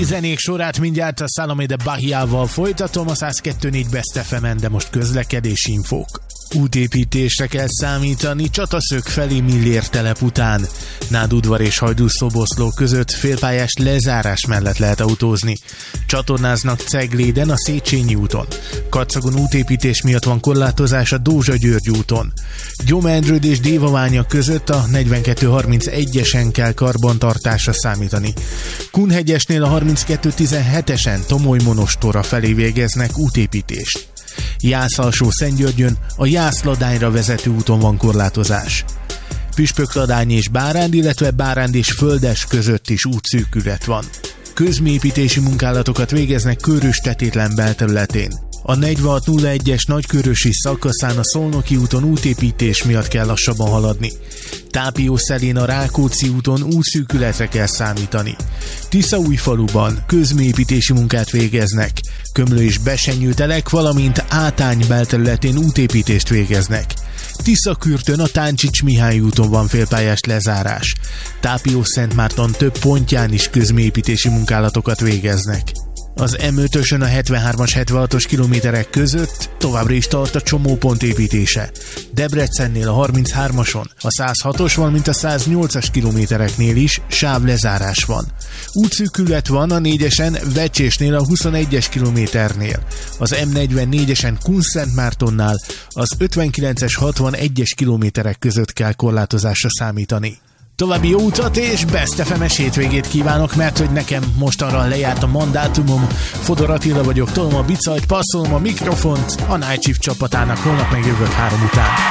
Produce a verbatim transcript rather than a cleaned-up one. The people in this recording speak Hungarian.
mai zenék sorát mindjárt a Salomé de Bahiával folytatom a száz kettő négy Best ef emen, de most közlekedési infók. Útépítésre kell számítani Csataszög felé Millér telep után. Nádudvar és Hajdú-Szoboszló között félpályás lezárás mellett lehet autózni. Csatornáznak Cegléden a Széchenyi úton. Kacagon útépítés miatt van korlátozás a Dózsa-György úton. Gyomendrőd és Dévaványa között a negyvenkettő harmincegyesen kell karbantartásra számítani. Kunhegyesnél a harminckettő tizenhetesen Tomoly-Monostorra felé végeznek útépítést. Jász-Alsó-Szentgyörgyön a Jász-Ladányra vezető úton van korlátozás. Püspökladány és Báránd, illetve Báránd és Földes között is útszűkület van. Közműépítési munkálatokat végeznek Körös-Tetétlen belterületén. A negyvenhat nulla egyes nagykörösi szakaszán a Szolnoki úton útépítés miatt kell lassabban haladni. Tápiószelén a Rákóczi úton útszűkületre kell számítani. Tiszaújfaluban közműépítési munkát végeznek. Komló és Besenyőtelek, valamint Átány belterületén útépítést végeznek. Tiszakürtön a Táncsics Mihály úton van félpályás lezárás. Tápiószentmárton több pontján is közműépítési munkálatokat végeznek. Az em ötösön a hetvenhármas hetvenhatos kilométerek között továbbra is tart a csomópont építése. Debrecennél a harminchármason, a száz hatos, valamint a száz nyolcas kilométereknél is sávlezárás van. Útszűkület van a négyesen Vecsésnél a huszonegyes kilométernél, az em negyvennégyesen Kunszentmártonnál, az ötvenkilences hatvanegyes kilométerek között kell korlátozásra számítani. További jó utat és Best ef em-es hétvégét kívánok, mert hogy nekem mostanra lejárt a mandátumom. Fodor Attila vagyok, tolom a bicajt, passzolom a mikrofont a Night Shift csapatának, holnap megjövök három után.